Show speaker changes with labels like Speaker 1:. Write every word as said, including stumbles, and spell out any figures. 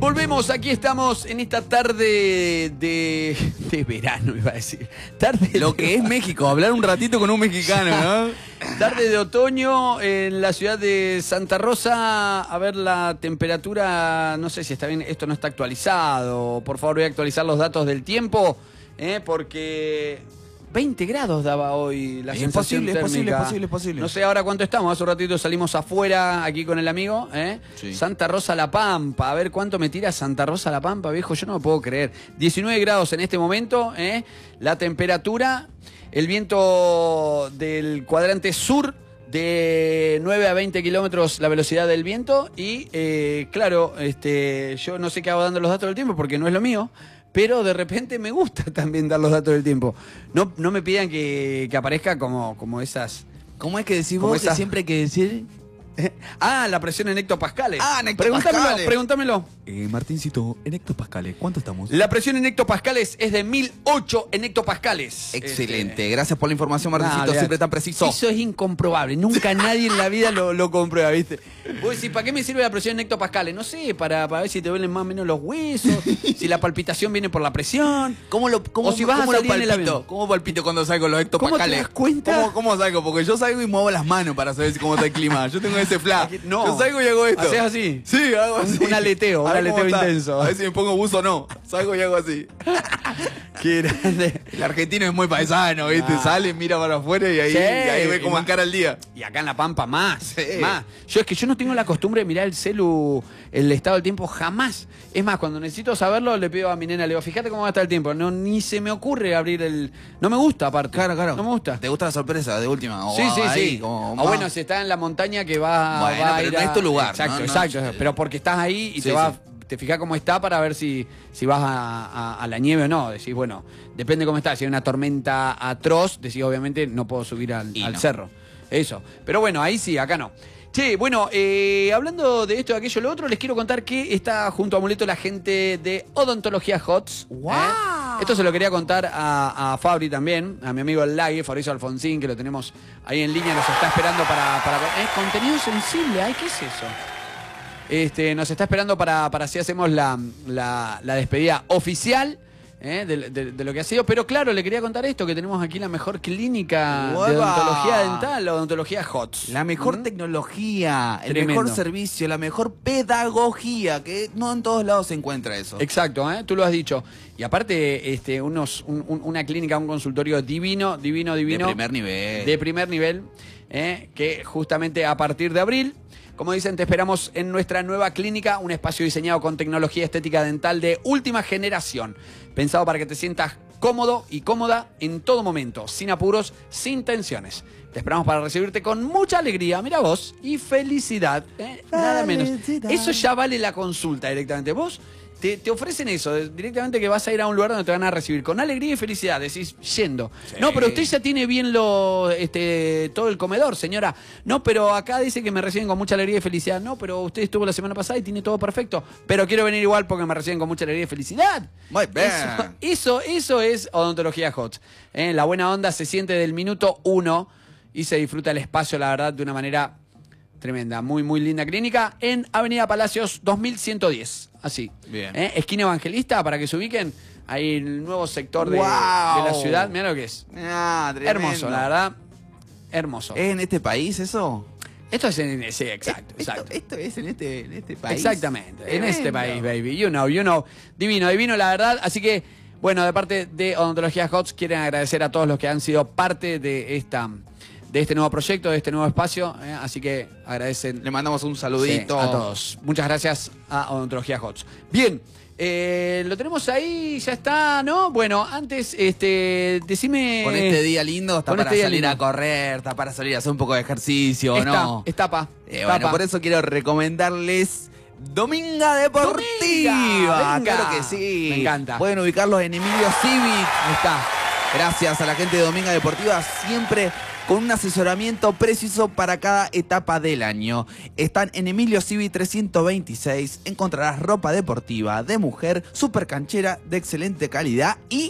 Speaker 1: volvemos, aquí estamos en esta tarde de, de verano, iba a decir. Tarde
Speaker 2: Lo
Speaker 1: de...
Speaker 2: que es México, hablar un ratito con un mexicano, ¿no?
Speaker 1: Tarde de otoño en la ciudad de Santa Rosa. A ver la temperatura, no sé si está bien, esto no está actualizado. Por favor, voy a actualizar los datos del tiempo, ¿eh? Porque veinte grados daba hoy la
Speaker 2: Es
Speaker 1: sensación
Speaker 2: posible, es
Speaker 1: térmica.
Speaker 2: posible, es posible, es posible.
Speaker 1: No sé ahora cuánto estamos, hace un ratito salimos afuera aquí con el amigo, ¿eh?
Speaker 2: Sí.
Speaker 1: Santa Rosa La Pampa, a ver cuánto me tira Santa Rosa La Pampa, viejo, yo no lo puedo creer. diecinueve grados en este momento, ¿eh? La temperatura, el viento del cuadrante sur de nueve a veinte kilómetros la velocidad del viento y eh, claro, este, yo no sé qué hago dando los datos del tiempo porque no es lo mío. Pero de repente me gusta también dar los datos del tiempo. No, no me pidan que, que aparezca como, como esas...
Speaker 2: ¿Cómo es que decís
Speaker 1: Como
Speaker 2: vos
Speaker 1: esa-
Speaker 2: que siempre hay que decir?
Speaker 1: Ah, la presión en hectopascales.
Speaker 2: Ah, en
Speaker 1: Pregúntamelo,
Speaker 2: hectopascales.
Speaker 1: pregúntamelo.
Speaker 2: Eh, Martincito, en hectopascales, ¿cuánto estamos?
Speaker 1: La presión en hectopascales es de mil ocho en hectopascales.
Speaker 2: Excelente,
Speaker 1: Este,
Speaker 2: gracias por la información, Martincito,
Speaker 1: Nah,
Speaker 2: siempre tan preciso.
Speaker 1: Eso es incomprobable. Nunca nadie en la vida lo, lo comprueba, ¿viste? Vos decís, ¿para qué me sirve la presión en hectopascales? No sé, para, para ver si te duelen más o menos los huesos, si la palpitación viene por la presión.
Speaker 2: ¿Cómo lo, cómo,
Speaker 1: O si vas a
Speaker 2: cómo lo
Speaker 1: salir en el
Speaker 2: palpito?
Speaker 1: avión.
Speaker 2: ¿Cómo palpito cuando salgo los
Speaker 1: ¿Cómo te
Speaker 2: hectopascales?
Speaker 1: das cuenta?
Speaker 2: ¿Cómo, ¿Cómo salgo? Porque yo salgo y muevo las manos para saber si cómo está el clima. Yo tengo ese flash.
Speaker 1: No.
Speaker 2: Yo salgo y hago esto.
Speaker 1: ¿Haces así?
Speaker 2: Sí, hago
Speaker 1: Un-
Speaker 2: así.
Speaker 1: un aleteo, un
Speaker 2: A ver cómo
Speaker 1: aleteo
Speaker 2: está.
Speaker 1: intenso.
Speaker 2: A ver si me pongo buzo o no. Salgo y hago así.
Speaker 1: Qué grande.
Speaker 2: El argentino es muy paisano, ¿viste?
Speaker 1: Ah.
Speaker 2: Sale, mira para afuera y ahí,
Speaker 1: Sí,
Speaker 2: y ahí ve
Speaker 1: y
Speaker 2: cómo
Speaker 1: más-
Speaker 2: encara el día.
Speaker 1: Y acá en La Pampa más,
Speaker 2: Sí.
Speaker 1: más. Yo es que yo no tengo la costumbre de mirar el celu, el estado del tiempo jamás. Es más, cuando necesito saberlo le pido a mi nena, le digo, fíjate cómo va a estar el tiempo. No, ni se me ocurre abrir el... No me gusta aparte.
Speaker 2: Claro, claro.
Speaker 1: No me gusta.
Speaker 2: ¿Te gusta la sorpresa de última? O
Speaker 1: Sí, sí,
Speaker 2: ahí,
Speaker 1: sí.
Speaker 2: como
Speaker 1: O
Speaker 2: más-
Speaker 1: bueno, si está en la montaña que va,
Speaker 2: Bueno,
Speaker 1: va a
Speaker 2: pero
Speaker 1: ir
Speaker 2: no
Speaker 1: a-
Speaker 2: es tu lugar,
Speaker 1: Exacto,
Speaker 2: ¿no? No,
Speaker 1: exacto.
Speaker 2: no.
Speaker 1: Pero porque estás ahí y
Speaker 2: Sí,
Speaker 1: te vas...
Speaker 2: sí.
Speaker 1: Te fijas cómo está para ver si, si vas a, a- a la nieve o no. Decís, bueno, depende cómo está. Si hay una tormenta atroz, decís, obviamente no puedo subir al,
Speaker 2: Y
Speaker 1: al
Speaker 2: no.
Speaker 1: cerro. Eso. Pero bueno, ahí sí, acá no. Che, bueno, eh, hablando de esto, de aquello, lo otro, les quiero contar que está junto a Amuleto la gente de Odontología Hots.
Speaker 2: ¡Guau!
Speaker 1: ¿eh? Esto se lo quería contar a, a Fabri también, a mi amigo el Lagui, Fabricio Alfonsín, que lo tenemos ahí en línea, nos está esperando para... para eh, contenido sensible, ay, ¿qué es eso? Este, nos está esperando para, para si hacemos la, la, la despedida oficial ¿eh? de, de- de lo que ha sido. Pero claro, le quería contar esto, que tenemos aquí la mejor clínica de
Speaker 2: ¡Uepa!
Speaker 1: odontología dental, Odontología HOTS.
Speaker 2: La mejor
Speaker 1: ¿Mm?
Speaker 2: tecnología, el
Speaker 1: Tremendo.
Speaker 2: mejor servicio, la mejor pedagogía, que no en todos lados se encuentra eso.
Speaker 1: Exacto, ¿eh? Tú lo has dicho. Y aparte, este, unos, un- un- una clínica, un consultorio divino, divino, divino.
Speaker 2: De primer nivel.
Speaker 1: De primer nivel, ¿eh? Que justamente a partir de abril, como dicen, te esperamos en nuestra nueva clínica, un espacio diseñado con tecnología estética dental de última generación, pensado para que te sientas cómodo y cómoda en todo momento, sin apuros, sin tensiones. Te esperamos para recibirte con mucha alegría, mira vos, y felicidad, ¿eh? Nada menos.
Speaker 2: Felicidad.
Speaker 1: Eso ya vale la consulta directamente. Vos te, te ofrecen eso, de- directamente que vas a ir a un lugar donde te van a recibir con alegría y felicidad, decís, yendo.
Speaker 2: Sí.
Speaker 1: No, pero usted ya tiene bien lo, este, todo el comedor, señora. No, pero acá dice que me reciben con mucha alegría y felicidad. No, pero usted estuvo la semana pasada y tiene todo perfecto. Pero quiero venir igual porque me reciben con mucha alegría y felicidad.
Speaker 2: Muy bien.
Speaker 1: Eso, eso, eso es Odontología Hot. ¿eh? La buena onda se siente del minuto uno y se disfruta el espacio, la verdad, de una manera tremenda. Muy, muy linda clínica en Avenida Palacios dos mil ciento diez. Así.
Speaker 2: Bien.
Speaker 1: ¿eh? Esquina Evangelista, para que se ubiquen. Ahí el nuevo sector de,
Speaker 2: ¡Guau!
Speaker 1: de la ciudad. Mira lo que es.
Speaker 2: Ah, tremendo.
Speaker 1: Hermoso, la verdad. Hermoso.
Speaker 2: ¿Es en este país eso?
Speaker 1: Esto es en... Sí, exacto,
Speaker 2: Esto,
Speaker 1: exacto.
Speaker 2: esto es en este, en este país.
Speaker 1: Exactamente, en este
Speaker 2: Tremendo.
Speaker 1: país, baby. You know, you know. Divino, divino, la verdad. Así que, bueno, de parte de Odontología Hots, quieren agradecer a todos los que han sido parte de esta de este nuevo proyecto, de este nuevo espacio. ¿eh? Así que agradecen
Speaker 2: Le mandamos un
Speaker 1: sí,
Speaker 2: saludito
Speaker 1: a todos. Muchas gracias a Odontología Hots. Bien. Eh, lo tenemos ahí, ya está, ¿no? Bueno, antes, este, decime...
Speaker 2: Con este día lindo, está
Speaker 1: con
Speaker 2: para
Speaker 1: este día
Speaker 2: salir
Speaker 1: lindo.
Speaker 2: a correr, está para salir a hacer un poco de ejercicio,
Speaker 1: Está,
Speaker 2: ¿no?
Speaker 1: estapa.
Speaker 2: Eh, bueno, por eso quiero recomendarles Dominga Deportiva.
Speaker 1: Dominga, venga.
Speaker 2: Claro que sí.
Speaker 1: Me encanta.
Speaker 2: Pueden ubicarlos en Emilio Civic.
Speaker 1: Ahí está.
Speaker 2: Gracias a la gente de Dominga Deportiva, siempre con un asesoramiento preciso para cada etapa del año. Están en Emilio Civi trescientos veintiséis. Encontrarás ropa deportiva de mujer, super canchera, de excelente calidad y